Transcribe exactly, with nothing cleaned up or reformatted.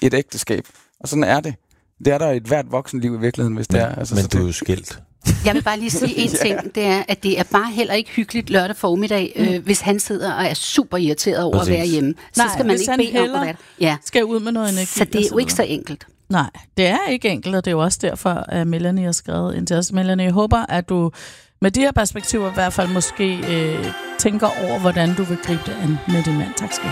et ægteskab. Og sådan er det. Det er der i et hvert voksenliv i virkeligheden, hvis men, det er. Altså, men så du er det... jo skilt. Jeg vil bare lige sige en ting, det er, at det er bare heller ikke hyggeligt lørdag formiddag, øh, hvis han sidder og er super irriteret over Præcis. at være hjemme. Så Nej, skal man hvis ikke han bede om at være ja. skal ud med noget energi. Så det er jo ikke så enkelt. Nej, det er ikke enkelt, og det er jo også derfor, at Melanie har skrevet ind til os. Melanie, jeg håber, at du med de her perspektiver i hvert fald måske øh, tænker over, hvordan du vil gribe det an med din mand. Tak skal du have.